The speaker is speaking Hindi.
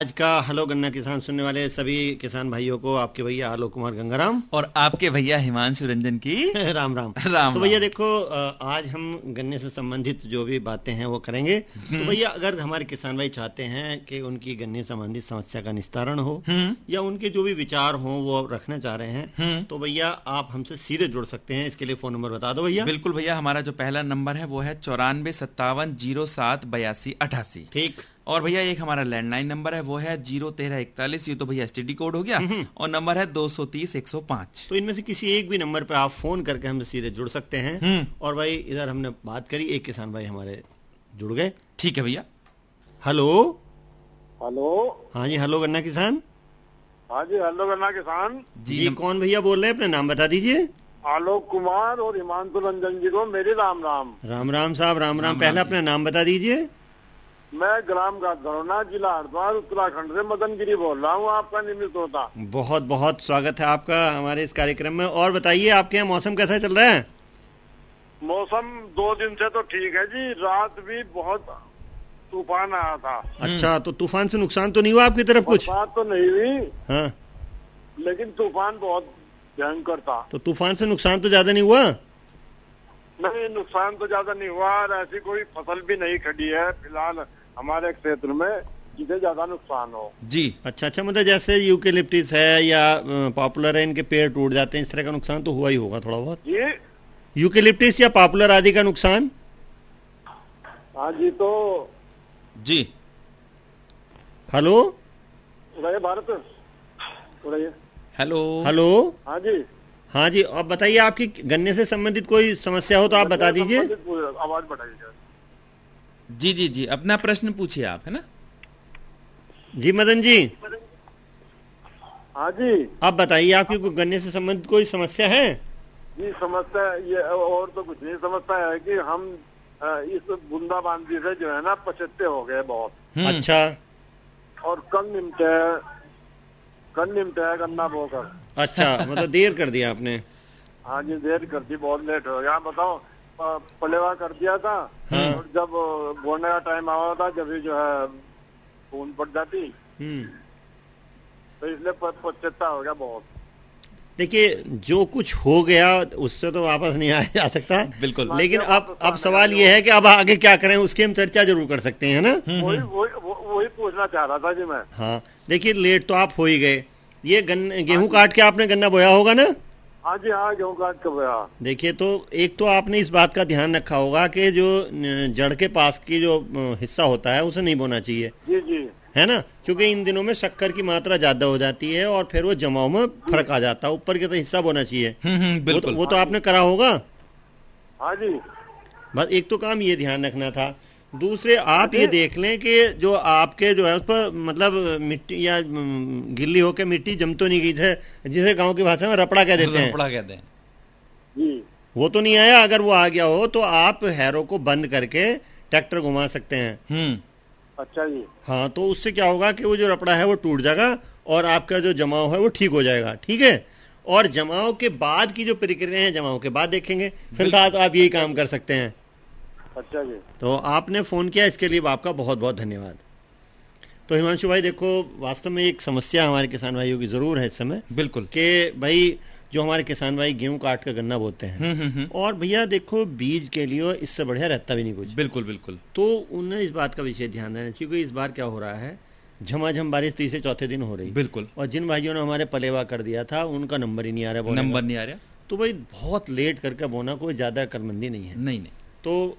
आज का हेलो गन्ना किसान सुनने वाले सभी किसान भाइयों को आपके भैया आलोक कुमार गंगाराम और आपके भैया हिमांशु रंजन की राम राम। राम तो भैया देखो, आज हम गन्ने से संबंधित जो भी बातें हैं वो करेंगे। तो भैया अगर हमारे किसान भाई चाहते हैं कि उनकी गन्ने संबंधित समस्या का निस्तारण हो या उनके जो भी विचार हो वो रखना चाह रहे हैं, तो भैया आप हमसे सीधे जुड़ सकते हैं। इसके लिए फोन नंबर बता दो भैया। बिल्कुल भैया, हमारा जो पहला नंबर है वो है 9457078288। ठीक। और भैया एक हमारा लैंडलाइन नंबर है वो है 01341। ये तो भैया एसटीडी कोड हो गया। और नंबर है 230-105। तो इनमें से किसी एक भी नंबर पे आप फोन करके हमसे सीधे जुड़ सकते हैं। और भाई इधर हमने बात करी, एक किसान भाई हमारे जुड़ गए। ठीक है भैया। Hello hello. हाँ जी, हेलो गन्ना किसान। हाँ जी, हेलो गन्ना किसान जी कौन भैया बोल रहे हैं, अपना नाम बता दीजिए। आलोक कुमार और हिमांशु रंजन जी को मेरी राम राम। राम राम साहब, राम राम। पहले अपना नाम बता दीजिए। मैं ग्राम का धरोना, जिला हरिद्वार, उत्तराखंड से मदन गिरी बोल रहा हूँ, आपका निमित्त होता। बहुत बहुत स्वागत है आपका हमारे इस कार्यक्रम में। और बताइए आपके यहाँ मौसम कैसा चल रहा है? मौसम 2 दिन से तो ठीक है जी, रात भी बहुत तूफान आया था। अच्छा, तो तूफान से नुकसान तो नहीं हुआ आपकी तरफ कुछ? बात तो नहीं हुई, हाँ, लेकिन तूफान बहुत भयंकर था। तो तूफान से नुकसान तो ज्यादा नहीं हुआ? नहीं, नुकसान तो ज्यादा नहीं हुआ और ऐसी कोई फसल भी नहीं खड़ी है फिलहाल हमारे क्षेत्र में जिसे ज्यादा नुकसान हो। जी अच्छा अच्छा, मतलब जैसे यूकेलिप्टिस है या पॉपुलर है, इनके पेड़ टूट जाते हैं, इस तरह का नुकसान तो हुआ ही होगा थोड़ा बहुत। जी यूकेलिप्टिस या पॉपुलर आदि का नुकसान। हाँ जी। तो जी हेलो उड़ाइए भारत, उड़ाइए। Hello hello. हाँ जी। हाँ जी, अब बताइए आपकी गन्ने से संबंधित कोई समस्या हो तो आप बता दीजिए। आवाज बढ़ाइए। जी जी जी, अपना प्रश्न पूछिए आप, है ना? जी मदन जी। हाँ जी। आप बताइए आपकी कोई गन्ने से संबंधित कोई समस्या है? जी समस्या ये और तो कुछ नहीं, समस्या है कि हम इस बूंदाबांदी से जो है ना पछते हो गए बहुत। अच्छा और कल निमटे है गन्ना बोकर। अच्छा, मतलब देर कर दिया आपने। हाँ जी, देर कर दी, बहुत लेट हो गया। बताओ, पलेवा कर दिया था और जब बोने का टाइम आया था जब जो है खून पड़ जाती, तो इसलिए पछता हो गया बहुत। देखिए, जो कुछ हो गया उससे तो वापस नहीं आया जा सकता। बिल्कुल। लेकिन अब सवाल ये है कि अब आगे क्या करें, उसकी हम चर्चा जरूर कर सकते हैं, ना? वही पूछना चाह रहा था जी मैं। हाँ देखिए, लेट तो आप हो ही गए। ये गेहूं काट के आपने गन्ना बोया होगा ना? हाँ जी, हाँ, गेहूं काट के बोया। देखिए, तो एक तो आपने इस बात का ध्यान रखा होगा कि जो जड़ के पास की जो हिस्सा होता है उसे नहीं बोना चाहिए। जी जी, है ना, क्योंकि इन दिनों में शक्कर की मात्रा ज्यादा हो जाती है और फिर वो जमाव में फर्क आ जाता है। ऊपर के तो हिस्सा बोना चाहिए। बिल्कुल। वो तो आपने करा होगा। हाँ जी। बस एक तो काम ये ध्यान रखना था। दूसरे आप ये देख लें कि जो आपके जो है उस पर मतलब मिट्टी या गिल्ली होके मिट्टी जम तो नहीं गई है, जिसे गांव की भाषा में रपड़ा कह देते हैं। रपड़ा कहते हैं जी। वो तो नहीं आया। अगर वो आ गया हो तो आप हैरो को बंद करके ट्रैक्टर घुमा सकते हैं। अच्छा जी। हाँ, तो उससे क्या होगा कि वो जो रपड़ा है वो टूट जाएगा और आपका जो जमाव है वो ठीक हो जाएगा। ठीक है। और जमाव के बाद की जो प्रक्रिया है जमाव के बाद देखेंगे। फिलहाल तो आप यही काम कर सकते हैं। अच्छा जी। तो आपने फोन किया, इसके लिए आपका बहुत बहुत धन्यवाद। तो हिमांशु भाई देखो, वास्तव में एक समस्या हमारे किसान भाइयों की जरूर है इस समय। बिल्कुल। कि भाई जो हमारे किसान भाई गेहूं काट कर गन्ना बोते हैं और भैया देखो बीज के लिए इससे बढ़िया रहता भी नहीं कुछ। बिल्कुल बिल्कुल। तो उन्हें इस बात का विशेष ध्यान देना चाहिए। इस बार क्या हो रहा है, झमाझम बारिश तीसरे चौथे दिन हो रही। बिल्कुल। और जिन भाइयों ने हमारे पलेवा कर दिया था उनका नंबर ही नहीं आ रहा। नंबर नहीं आ रहा। तो भाई बहुत लेट करके बोना कोई ज्यादा अक्लमंदी नहीं है। नहीं। तो